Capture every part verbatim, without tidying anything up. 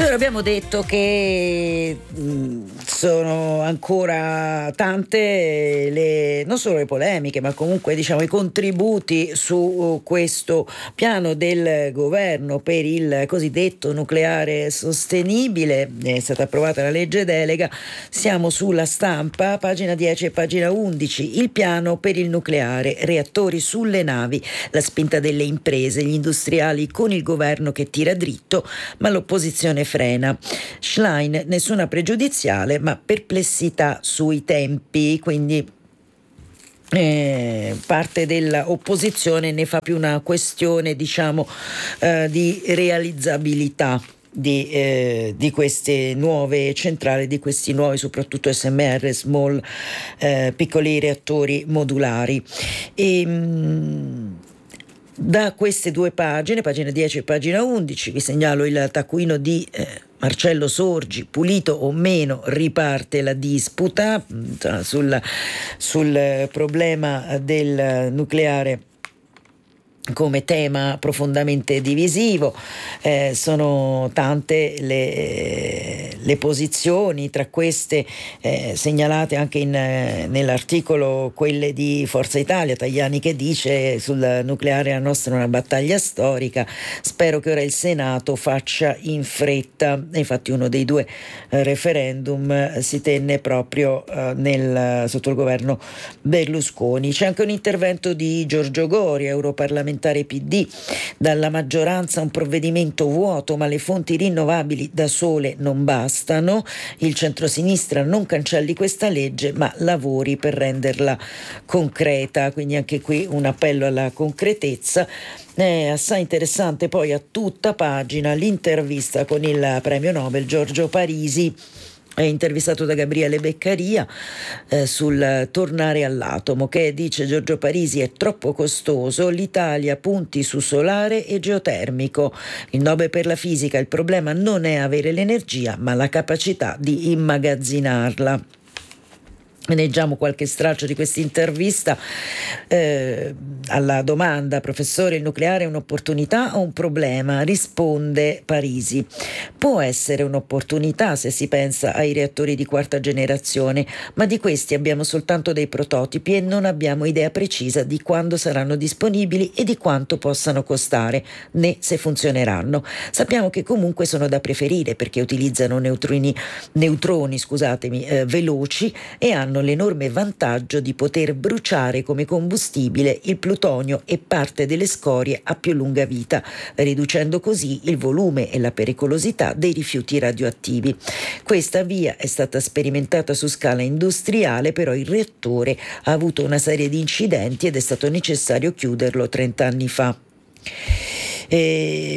Allora abbiamo detto che mh, sono ancora tante le, non solo le polemiche, ma comunque diciamo i contributi su questo piano del governo per il cosiddetto nucleare sostenibile. È stata approvata la legge delega, siamo sulla Stampa, pagina dieci e pagina undici. Il piano per il nucleare, reattori sulle navi, la spinta delle imprese, gli industriali con il governo che tira dritto, ma l'opposizione frena. Schlein, nessuna pregiudiziale, ma perplessità sui tempi, quindi Eh, parte dell'opposizione ne fa più una questione, diciamo, eh, di realizzabilità di, eh, di queste nuove centrali, di questi nuovi soprattutto S M R, small, eh, piccoli reattori modulari. E, mh, da queste due pagine, pagina dieci e pagina undici, vi segnalo il taccuino di eh, Marcello Sorgi: pulito o meno, riparte la disputa mh, sul, sul problema del nucleare come tema profondamente divisivo. Eh, sono tante le, le posizioni, tra queste eh, segnalate anche in, eh, nell'articolo quelle di Forza Italia, Tajani che dice: sul nucleare la nostra è una battaglia storica, spero che ora il Senato faccia in fretta. E infatti uno dei due eh, referendum eh, si tenne proprio eh, nel, sotto il governo Berlusconi. C'è anche un intervento di Giorgio Gori, europarlamentare P D: dalla maggioranza un provvedimento vuoto, ma le fonti rinnovabili da sole non bastano. Il centrosinistra non cancelli questa legge, ma lavori per renderla concreta. Quindi anche qui un appello alla concretezza. È assai interessante poi a tutta pagina l'intervista con il premio Nobel Giorgio Parisi. È intervistato da Gabriele Beccaria eh, sul tornare all'atomo, che dice Giorgio Parisi è troppo costoso, l'Italia punti su solare e geotermico. Il Nobel per la fisica: il problema non è avere l'energia, ma la capacità di immagazzinarla. Leggiamo qualche straccio di questa intervista. Eh, alla domanda: professore, il nucleare è un'opportunità o un problema? Risponde Parisi: può essere un'opportunità se si pensa ai reattori di quarta generazione, ma di questi abbiamo soltanto dei prototipi e non abbiamo idea precisa di quando saranno disponibili e di quanto possano costare, né se funzioneranno. Sappiamo che comunque sono da preferire perché utilizzano neutroni, neutroni scusatemi, eh, veloci e hanno l'enorme vantaggio di poter bruciare come combustibile il plutonio e parte delle scorie a più lunga vita, riducendo così il volume e la pericolosità dei rifiuti radioattivi. Questa via è stata sperimentata su scala industriale, però il reattore ha avuto una serie di incidenti ed è stato necessario chiuderlo trenta anni fa. E,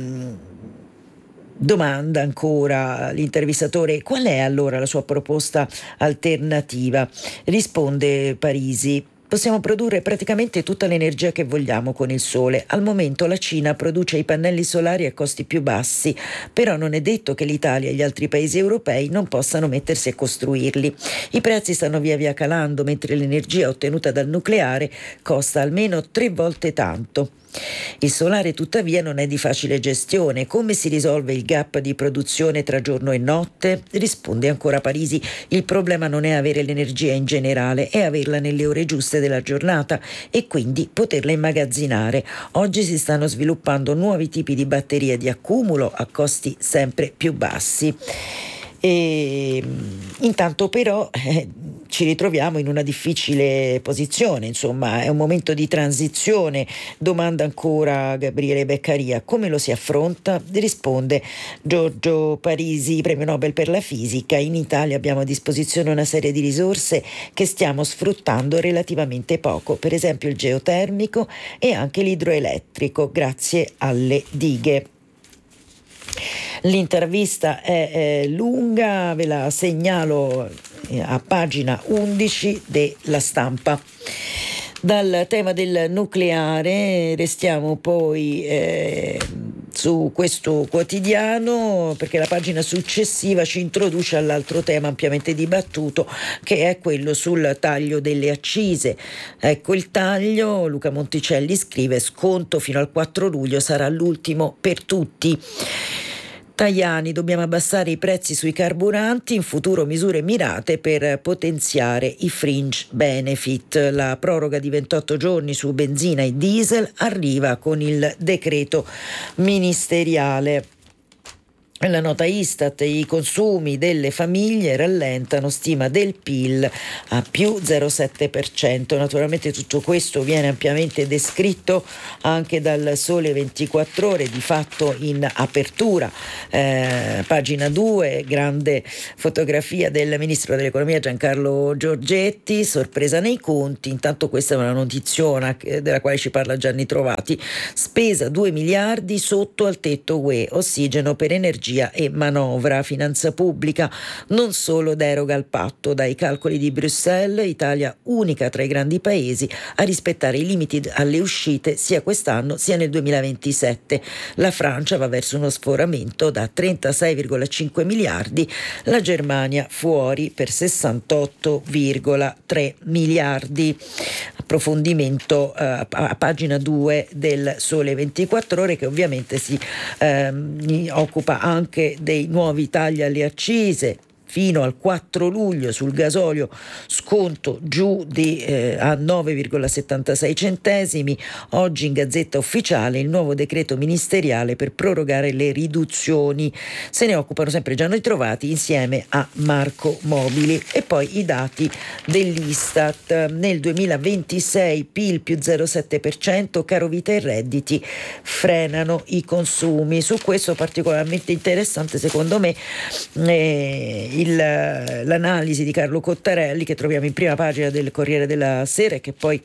Domanda ancora l'intervistatore: qual è allora la sua proposta alternativa? Risponde Parisi: possiamo produrre praticamente tutta l'energia che vogliamo con il sole. Al momento la Cina produce i pannelli solari a costi più bassi, però non è detto che l'Italia e gli altri paesi europei non possano mettersi a costruirli. I prezzi stanno via via calando, mentre l'energia ottenuta dal nucleare costa almeno tre volte tanto. Il solare tuttavia non è di facile gestione. Come si risolve il gap di produzione tra giorno e notte? Risponde ancora Parisi: il problema non è avere l'energia in generale, è averla nelle ore giuste della giornata e quindi poterla immagazzinare. Oggi si stanno sviluppando nuovi tipi di batterie di accumulo a costi sempre più bassi. E intanto però eh, ci ritroviamo in una difficile posizione, insomma è un momento di transizione. Domanda ancora Gabriele Beccaria: come lo si affronta? Risponde Giorgio Parisi, premio Nobel per la fisica: in Italia abbiamo a disposizione una serie di risorse che stiamo sfruttando relativamente poco, per esempio il geotermico e anche l'idroelettrico, grazie alle dighe. L'intervista è, è lunga, ve la segnalo a pagina undici della Stampa. Dal tema del nucleare restiamo poi eh, su questo quotidiano, perché la pagina successiva ci introduce all'altro tema ampiamente dibattuto, che è quello sul taglio delle accise. Ecco il taglio. Luca Monticelli scrive: sconto fino al quattro luglio, sarà l'ultimo per tutti. Tajani, dobbiamo abbassare i prezzi sui carburanti, in futuro misure mirate per potenziare i fringe benefit. La proroga di ventotto giorni su benzina e diesel arriva con il decreto ministeriale. La nota Istat, i consumi delle famiglie rallentano, stima del P I L a più zero virgola sette per cento. Naturalmente tutto questo viene ampiamente descritto anche dal Sole ventiquattro Ore, di fatto in apertura, eh, pagina due, grande fotografia del ministro dell'economia Giancarlo Giorgetti, sorpresa nei conti. Intanto questa è una notiziona della quale ci parla Gianni Trovati: spesa due miliardi sotto al tetto U E, ossigeno per energia e manovra. Finanza pubblica non solo deroga al patto. Dai calcoli di Bruxelles, Italia unica tra i grandi paesi a rispettare i limiti alle uscite sia quest'anno sia nel duemilaventisette. La Francia va verso uno sforamento da trentasei virgola cinque miliardi, la Germania fuori per sessantotto virgola tre miliardi. Approfondimento eh, a pagina due del Sole ventiquattro Ore, che ovviamente si ehm, occupa anche dei nuovi tagli alle accise. Fino al quattro luglio sul gasolio sconto giù di, eh, a nove virgola settantasei centesimi. Oggi in Gazzetta Ufficiale il nuovo decreto ministeriale per prorogare le riduzioni. Se ne occupano sempre Gianni Trovati insieme a Marco Mobili. E poi i dati dell'Istat. Nel duemilaventisei P I L più zero virgola sette per cento, carovita e redditi frenano i consumi. Su questo particolarmente interessante secondo me eh, Il, l'analisi di Carlo Cottarelli, che troviamo in prima pagina del Corriere della Sera e che poi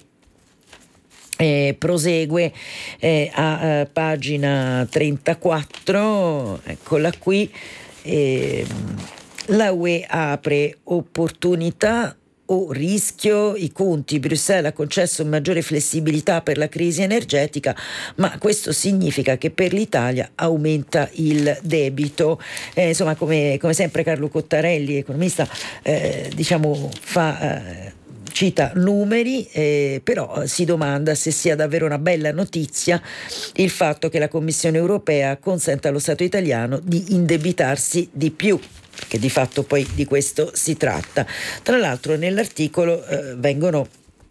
eh, prosegue eh, a eh, pagina trentaquattro, eccola qui. eh, la U E apre opportunità o rischio, i conti. Bruxelles ha concesso maggiore flessibilità per la crisi energetica, ma questo significa che per l'Italia aumenta il debito. Eh, insomma, come, come sempre Carlo Cottarelli, economista, eh, diciamo fa... Eh, cita numeri, eh, però si domanda se sia davvero una bella notizia il fatto che la Commissione europea consenta allo Stato italiano di indebitarsi di più, perché di fatto poi di questo si tratta. Tra l'altro nell'articolo eh, vengono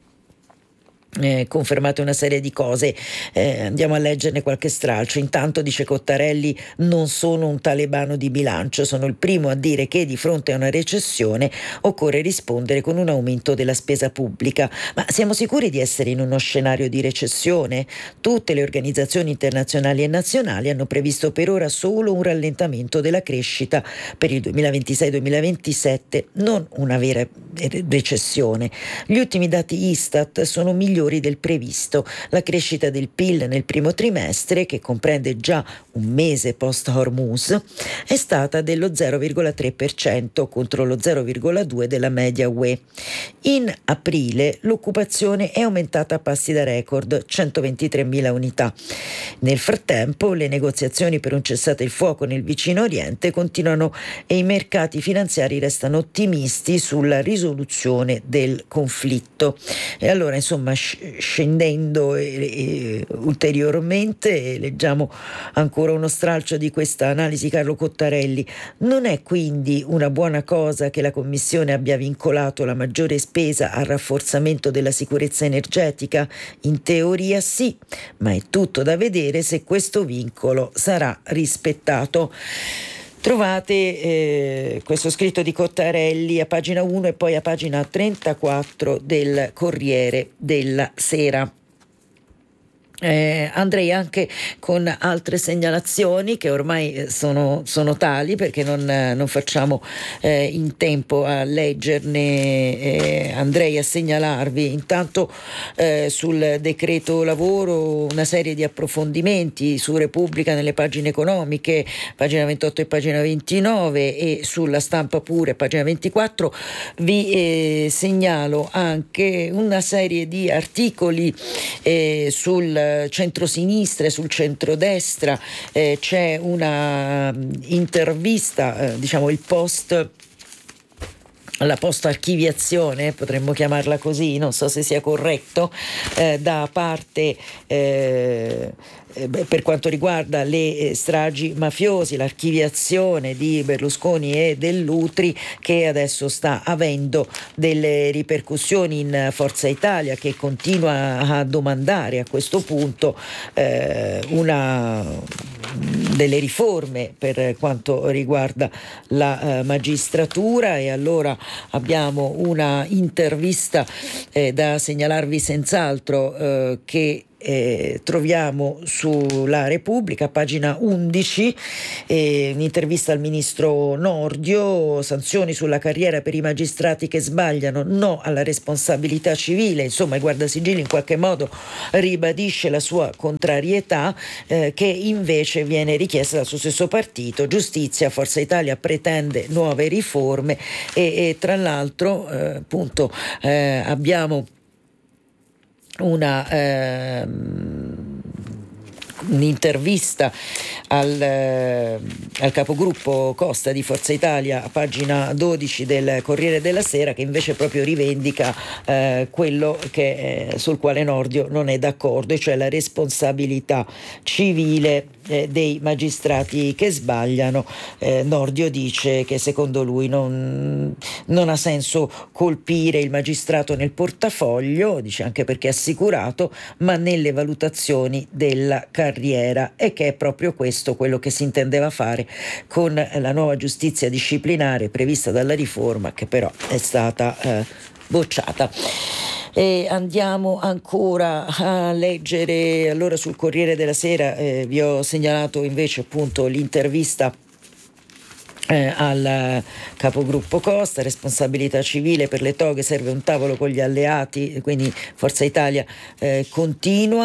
Eh, confermate una serie di cose, eh, andiamo a leggerne qualche stralcio. Intanto dice Cottarelli: non sono un talebano di bilancio, sono il primo a dire che di fronte a una recessione occorre rispondere con un aumento della spesa pubblica. Ma siamo sicuri di essere in uno scenario di recessione? Tutte le organizzazioni internazionali e nazionali hanno previsto per ora solo un rallentamento della crescita per il duemilaventisei duemilaventisette, non una vera recessione. Gli ultimi dati Istat sono migliori del previsto. La crescita del P I L nel primo trimestre, che comprende già un mese post Hormuz, è stata dello zero virgola tre per cento contro lo zero virgola due per cento della media U E. In aprile l'occupazione è aumentata a passi da record, centoventitremila unità. Nel frattempo le negoziazioni per un cessate il fuoco nel vicino Oriente continuano e i mercati finanziari restano ottimisti sulla risoluzione del conflitto. E allora, insomma, scendendo e, e, ulteriormente, leggiamo ancora uno stralcio di questa analisi Carlo Cottarelli. Non è quindi una buona cosa che la Commissione abbia vincolato la maggiore spesa al rafforzamento della sicurezza energetica? In teoria sì, ma è tutto da vedere se questo vincolo sarà rispettato. Trovate eh, questo scritto di Cottarelli a pagina uno e poi a pagina trentaquattro del Corriere della Sera. Eh, andrei anche con altre segnalazioni che ormai sono, sono tali, perché non, non facciamo eh, in tempo a leggerne. Eh, andrei a segnalarvi intanto eh, sul decreto lavoro una serie di approfondimenti su Repubblica nelle pagine economiche, pagina ventotto e pagina ventinove, e sulla Stampa pure, pagina ventiquattro. Vi eh, segnalo anche una serie di articoli eh, sul centrosinistra e sul centrodestra. Eh, c'è una intervista, eh, diciamo il post la post-archiviazione, potremmo chiamarla così, non so se sia corretto, eh, da parte eh, per quanto riguarda le stragi mafiosi, l'archiviazione di Berlusconi e Dell'Utri, che adesso sta avendo delle ripercussioni in Forza Italia, che continua a domandare a questo punto eh, una delle riforme per quanto riguarda la eh, magistratura. E allora abbiamo una intervista eh, da segnalarvi senz'altro eh, che Eh, troviamo sulla Repubblica, pagina undici, eh, un'intervista al ministro Nordio: sanzioni sulla carriera per i magistrati che sbagliano, no alla responsabilità civile. Insomma, il Guardasigilli in qualche modo ribadisce la sua contrarietà, eh, che invece viene richiesta dal suo stesso partito. Giustizia, Forza Italia pretende nuove riforme e, e tra l'altro eh, appunto eh, abbiamo una ehm, un'intervista al, eh, al capogruppo Costa di Forza Italia a pagina dodici del Corriere della Sera, che invece proprio rivendica eh, quello che, eh, sul quale Nordio non è d'accordo, e cioè la responsabilità civile eh, dei magistrati che sbagliano. eh, Nordio dice che secondo lui non, non ha senso colpire il magistrato nel portafoglio, dice anche perché è assicurato, ma nelle valutazioni della carriera, e che è proprio questo quello che si intendeva fare con la nuova giustizia disciplinare prevista dalla riforma, che però è stata eh, bocciata. E andiamo ancora a leggere allora sul Corriere della Sera, eh, vi ho segnalato invece appunto l'intervista Eh, al capogruppo Costa: responsabilità civile per le toghe, serve un tavolo con gli alleati. Quindi Forza Italia eh, continua,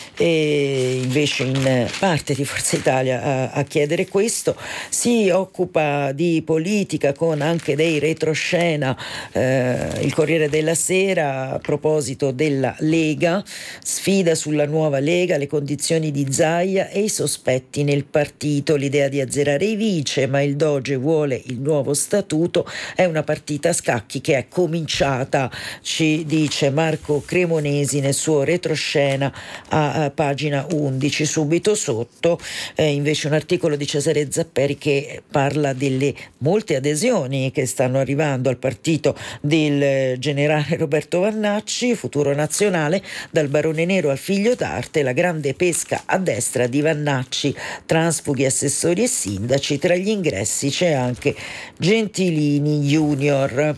e invece in parte di Forza Italia a, a chiedere questo. Si occupa di politica con anche dei retroscena eh, il Corriere della Sera a proposito della Lega: sfida sulla nuova Lega, le condizioni di Zaia e i sospetti nel partito, l'idea di azzerare i vice, ma il Doge vuole il nuovo statuto. È una partita a scacchi che è cominciata, ci dice Marco Cremonesi nel suo retroscena a, a pagina undici. Subito sotto eh, invece un articolo di Cesare Zapperi che parla delle molte adesioni che stanno arrivando al partito del generale Roberto Vannacci, Futuro Nazionale: dal barone nero al figlio d'arte, la grande pesca a destra di Vannacci, transfughi, assessori e sindaci, tra gli ingressi c'è anche Gentilini Junior.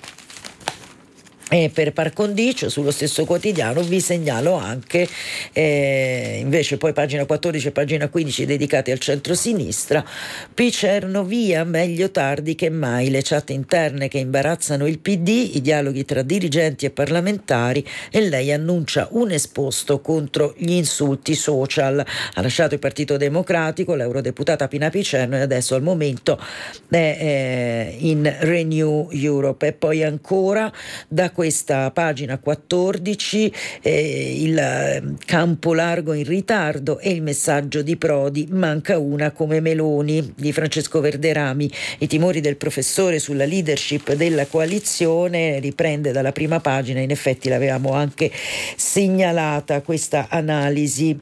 E per par condicio sullo stesso quotidiano vi segnalo anche eh, invece poi pagina quattordici e pagina quindici dedicate al centro-sinistra. Picerno via, meglio tardi che mai, le chat interne che imbarazzano il P D, i dialoghi tra dirigenti e parlamentari, e lei annuncia un esposto contro gli insulti social. Ha lasciato il Partito Democratico l'eurodeputata Pina Picerno e adesso al momento è eh, in Renew Europe. E poi ancora da questa pagina quattordici eh, il campo largo in ritardo e il messaggio di Prodi: manca una come Meloni, di Francesco Verderami. I timori del professore sulla leadership della coalizione, riprende dalla prima pagina. In effetti l'avevamo anche segnalata questa analisi.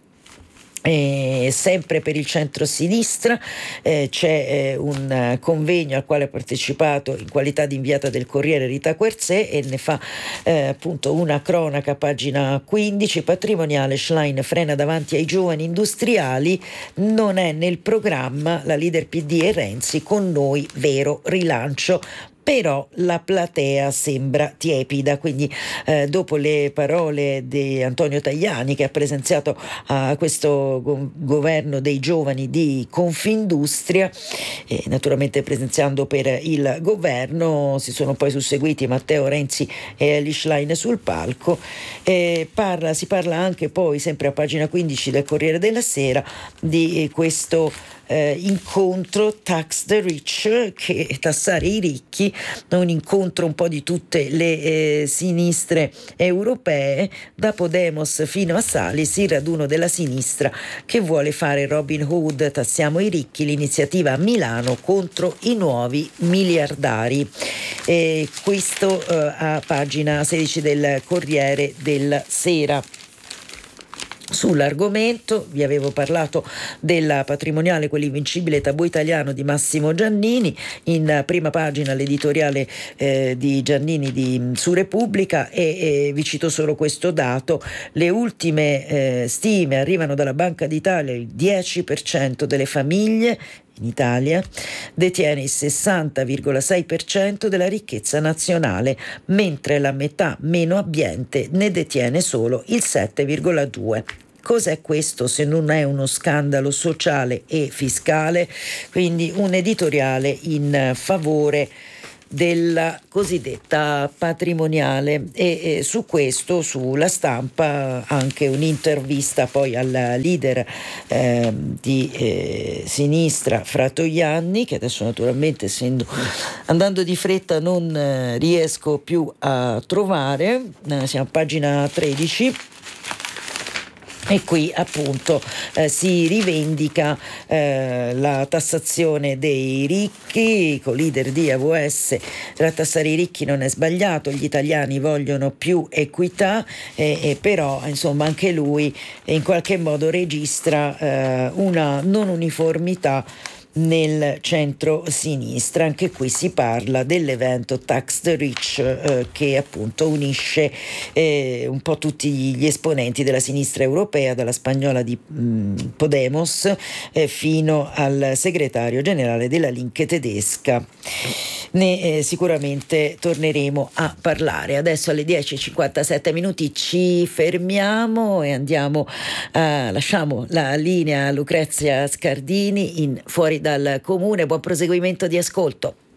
Eh, sempre per il centro-sinistra eh, c'è eh, un uh, convegno al quale ha partecipato in qualità di inviata del Corriere Rita Querzé, e ne fa eh, appunto una cronaca, pagina quindici. Patrimoniale, Schlein frena davanti ai giovani industriali, non è nel programma, la leader P D e Renzi, con noi vero rilancio. Però la platea sembra tiepida, quindi eh, dopo le parole di Antonio Tajani, che ha presenziato a questo go- governo dei giovani di Confindustria, e naturalmente presenziando per il governo, si sono poi susseguiti Matteo Renzi e Eli Schlein sul palco. E parla, si parla anche poi, sempre a pagina quindici del Corriere della Sera, di questo eh, incontro Tax the Rich, che tassare i ricchi, un incontro un po' di tutte le eh, sinistre europee, da Podemos fino a Salis, il raduno della sinistra che vuole fare Robin Hood, tassiamo i ricchi, l'iniziativa a Milano contro i nuovi miliardari. E questo eh, a pagina sedici del Corriere della Sera. Sull'argomento vi avevo parlato della patrimoniale Quell'invincibile tabù italiano di Massimo Giannini. In prima pagina l'editoriale eh, di Giannini di, su Repubblica, e, e vi cito solo questo dato: le ultime eh, stime arrivano dalla Banca d'Italia, il dieci per cento delle famiglie in Italia detiene il sessanta virgola sei per cento della ricchezza nazionale, mentre la metà meno abbiente ne detiene solo il sette virgola due. Cos'è questo se non è uno scandalo sociale e fiscale? Quindi un editoriale in favore della cosiddetta patrimoniale, e, e su questo, sulla Stampa, anche un'intervista poi al leader eh, di eh, sinistra Fratoianni, che adesso naturalmente, essendo andando di fretta, non eh, riesco più a trovare. Eh, siamo a pagina tredici. E qui appunto eh, si rivendica eh, la tassazione dei ricchi, con leader di A V S: tassare i ricchi non è sbagliato, gli italiani vogliono più equità, eh, eh, però insomma anche lui in qualche modo registra eh, una non uniformità nel centro-sinistra. Anche qui si parla dell'evento Tax the Rich, eh, che appunto unisce eh, un po' tutti gli esponenti della sinistra europea, dalla spagnola di mh, Podemos eh, fino al segretario generale della Linke tedesca. Ne eh, sicuramente torneremo a parlare. Adesso alle dieci e cinquantasette minuti ci fermiamo e andiamo a, lasciamo la linea a Lucrezia Scardini in Fuori dal Comune. Buon proseguimento di ascolto.